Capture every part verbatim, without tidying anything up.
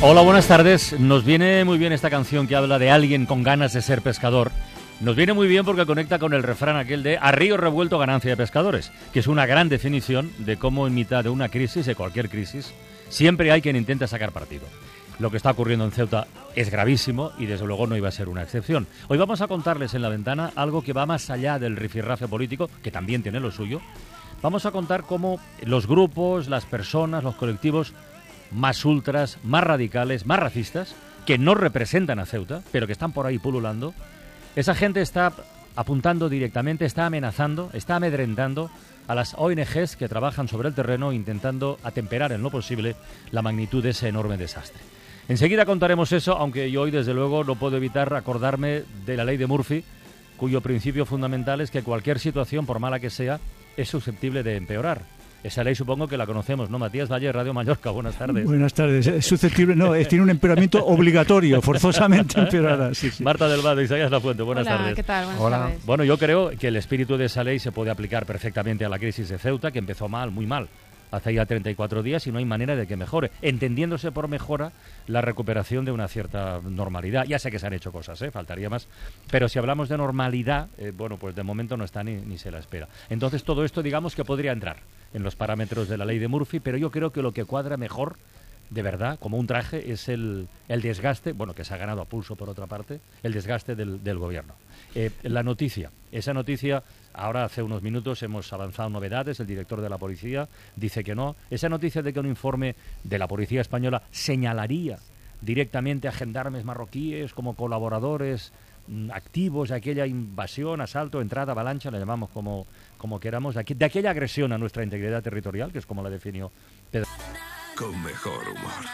Hola, buenas tardes. Nos viene muy bien esta canción que habla de alguien con ganas de ser pescador. Nos viene muy bien porque conecta con el refrán aquel de a río revuelto ganancia de pescadores, que es una gran definición de cómo en mitad de una crisis, de cualquier crisis, siempre hay quien intenta sacar partido. Lo que está ocurriendo en Ceuta es gravísimo y desde luego no iba a ser una excepción. Hoy vamos a contarles en La Ventana algo que va más allá del rifirrafe político, que también tiene lo suyo. Vamos a contar cómo los grupos, las personas, los colectivos más ultras, más radicales, más racistas, que no representan a Ceuta, pero que están por ahí pululando, esa gente está apuntando directamente, está amenazando, está amedrentando a las O N Ges que trabajan sobre el terreno intentando atemperar en lo posible la magnitud de ese enorme desastre. Enseguida contaremos eso, aunque yo hoy desde luego no puedo evitar acordarme de la ley de Murphy, cuyo principio fundamental es que cualquier situación, por mala que sea, es susceptible de empeorar. Esa ley supongo que la conocemos, ¿no? Matías Valle, Radio Mallorca, buenas tardes. Buenas tardes. Es susceptible, no, es, tiene un empeoramiento obligatorio, forzosamente empeorará. Sí, sí. Marta del Vado, Isaías Lafuente, buenas Hola, tardes. ¿qué tal? Buenas Hola. tardes. Bueno, yo creo que el espíritu de esa ley se puede aplicar perfectamente a la crisis de Ceuta, que empezó mal, muy mal, hace ya treinta y cuatro días y no hay manera de que mejore, entendiéndose por mejora la recuperación de una cierta normalidad. Ya sé que se han hecho cosas, ¿eh? Faltaría más, pero si hablamos de normalidad, eh, bueno, pues de momento no está ni, ni se la espera. Entonces todo esto digamos que podría entrar en los parámetros de la ley de Murphy, pero yo creo que lo que cuadra mejor, de verdad, como un traje, es el, el desgaste, bueno, que se ha ganado a pulso por otra parte, el desgaste del, del gobierno. Eh, la noticia, esa noticia, ahora hace unos minutos hemos avanzado novedades, el director de la policía dice que no, esa noticia de que un informe de la policía española señalaría directamente a gendarmes marroquíes como colaboradores mm, activos de aquella invasión, asalto, entrada, avalancha, la llamamos como, como queramos, de, aqu de aquella agresión a nuestra integridad territorial, que es como la definió Pedro. Con mejor humor.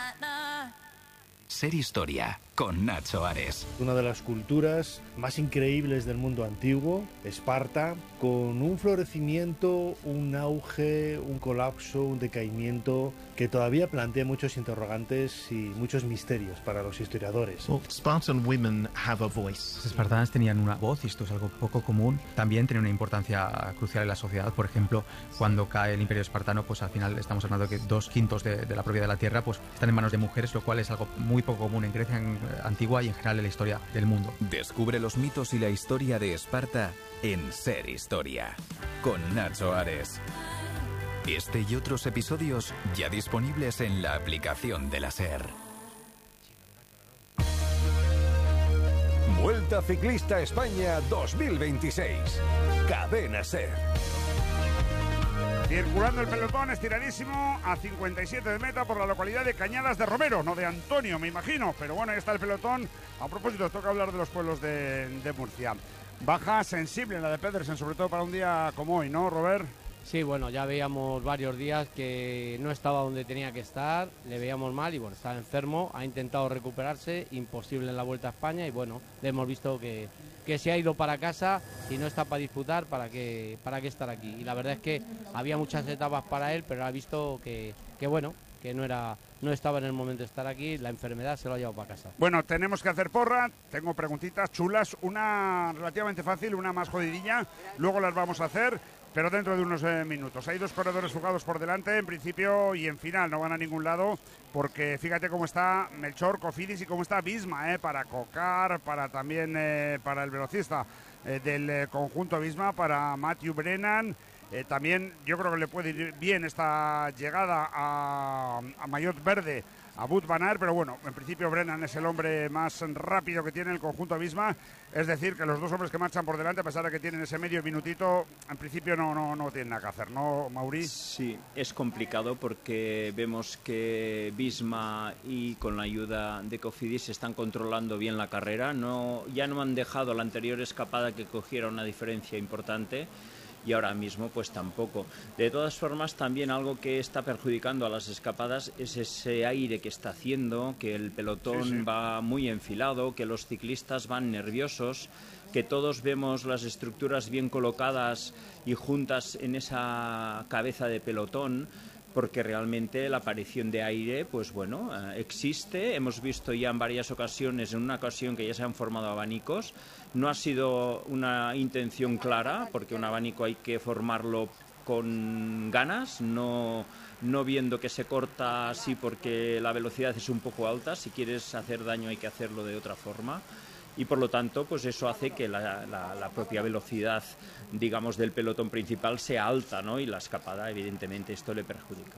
Ser Historia, con Nacho Ares. Una de las culturas más increíbles del mundo antiguo, Esparta, con un florecimiento, un auge, un colapso, un decaimiento que todavía plantea muchos interrogantes y muchos misterios para los historiadores. Well, Spartan women have a voice. Los espartanas tenían una voz y esto es algo poco común. También tiene una importancia crucial en la sociedad. Por ejemplo, cuando cae el Imperio Espartano, pues al final estamos hablando de que dos quintos de, de la propiedad de la tierra pues están en manos de mujeres, lo cual es algo muy poco común en Grecia en, antigua y en general en la historia del mundo. Descubre los mitos y la historia de Esparta en Ser Historia, con Nacho Ares. Este y otros episodios ya disponibles en la aplicación de la SER. Vuelta Ciclista España dos mil veintiséis. Cadena SER. Circulando el pelotón estiradísimo a cincuenta y siete de meta por la localidad de Cañadas de Romero, no de Antonio, me imagino, pero bueno, ahí está el pelotón. A propósito, toca hablar de los pueblos de, de Murcia. Baja sensible en la de Pedersen, sobre todo para un día como hoy, ¿no, Robert? Sí, bueno, ya veíamos varios días que no estaba donde tenía que estar, le veíamos mal y bueno, estaba enfermo, ha intentado recuperarse, imposible en la Vuelta a España y bueno, le hemos visto que, que se ha ido para casa, si no está para disputar, ¿para qué, para qué estar aquí? Y la verdad es que había muchas etapas para él, pero ha visto que, que bueno, que no era no estaba en el momento de estar aquí, la enfermedad se lo ha llevado para casa. Bueno, tenemos que hacer porra, tengo preguntitas chulas, una relativamente fácil, una más jodidilla, luego las vamos a hacer, pero dentro de unos eh, minutos. Hay dos corredores jugados por delante, en principio y en final, no van a ningún lado, porque fíjate cómo está Melchor, Cofidis y cómo está Visma, eh, para Cocar, para también eh, para el velocista eh, del eh, conjunto Visma, para Matthew Brennan. Eh, también yo creo que le puede ir bien esta llegada a, a Maillot Verde, a Wout van Aert, pero bueno, en principio Brennan es el hombre más rápido que tiene el conjunto Visma, es decir, que los dos hombres que marchan por delante, a pesar de que tienen ese medio minutito, en principio no, no, no tienen nada que hacer, ¿no, Mauri? Sí, es complicado porque vemos que Visma y con la ayuda de Cofidis están controlando bien la carrera, no, ya no han dejado la anterior escapada que cogiera una diferencia importante, y ahora mismo pues tampoco. De todas formas, también algo que está perjudicando a las escapadas es ese aire que está haciendo, que el pelotón sí, sí. va muy enfilado, que los ciclistas van nerviosos, que todos vemos las estructuras bien colocadas y juntas en esa cabeza de pelotón, porque realmente la aparición de aire, pues bueno, eh, existe. Hemos visto ya en varias ocasiones, en una ocasión que ya se han formado abanicos. No ha sido una intención clara, porque un abanico hay que formarlo con ganas, no, no viendo que se corta así porque la velocidad es un poco alta. Si quieres hacer daño hay que hacerlo de otra forma. Y por lo tanto, pues eso hace que la, la, la propia velocidad, digamos, del pelotón principal sea alta, ¿no? Y la escapada, evidentemente, esto le perjudica.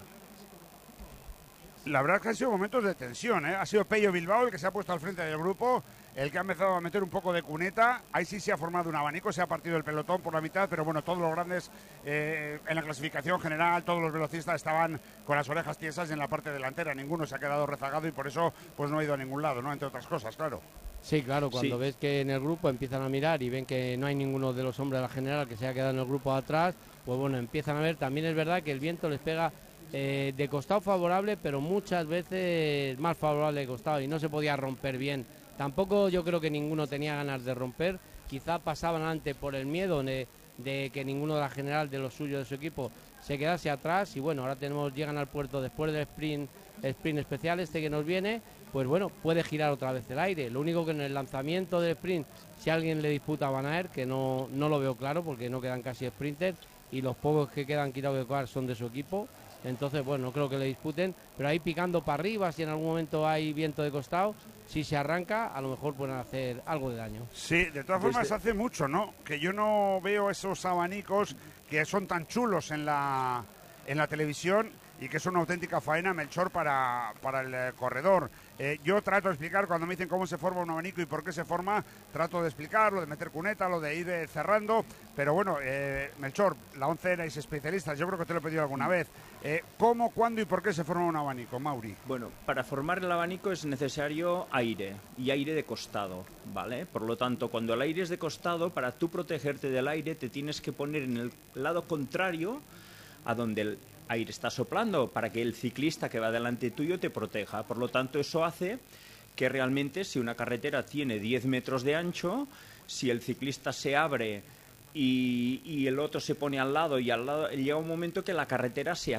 La verdad es que han sido momentos de tensión, ¿eh? Ha sido Pello Bilbao el que se ha puesto al frente del grupo, el que ha empezado a meter un poco de cuneta. Ahí sí se ha formado un abanico, se ha partido el pelotón por la mitad, pero bueno, todos los grandes eh, en la clasificación general, todos los velocistas estaban con las orejas tiesas en la parte delantera. Ninguno se ha quedado rezagado y por eso pues no ha ido a ningún lado, ¿no? Entre otras cosas, claro. Sí, claro, cuando Sí. ves que en el grupo empiezan a mirar y ven que no hay ninguno de los hombres de la general que se haya quedado en el grupo atrás, pues bueno, empiezan a ver. También es verdad que el viento les pega eh, de costado favorable, pero muchas veces más favorable de costado y no se podía romper bien. Tampoco yo creo que ninguno tenía ganas de romper, quizá pasaban antes por el miedo de, de que ninguno de la general, de los suyos, de su equipo, se quedase atrás y bueno, ahora tenemos llegan al puerto después del sprint, sprint especial este que nos viene. Pues bueno, puede girar otra vez el aire. Lo único que en el lanzamiento del sprint, si alguien le disputa a Van Aert, que no, no lo veo claro porque no quedan casi sprinters y los pocos que quedan quitado de coar son de su equipo. Entonces, bueno, no creo que le disputen, pero ahí picando para arriba, si en algún momento hay viento de costado, si se arranca, a lo mejor pueden hacer algo de daño. Sí, de todas formas Desde- hace mucho, ¿no? Que yo no veo esos abanicos que son tan chulos en la, en la televisión y que es una auténtica faena, Melchor, para, para el eh, corredor. Eh, yo trato de explicar, cuando me dicen cómo se forma un abanico y por qué se forma, trato de explicarlo, de meter cuneta, lo de ir eh, cerrando, pero bueno, eh, Melchor, la once erais especialistas, yo creo que te lo he pedido alguna vez. Eh, ¿Cómo, cuándo y por qué se forma un abanico, Mauri? Bueno, para formar el abanico es necesario aire, y aire de costado, ¿vale? Por lo tanto, cuando el aire es de costado, para tú protegerte del aire, te tienes que poner en el lado contrario a donde el aire está soplando, para que el ciclista que va delante tuyo te proteja. Por lo tanto, eso hace que realmente, si una carretera tiene diez metros de ancho, si el ciclista se abre y, y el otro se pone al lado y al lado llega un momento que la carretera se,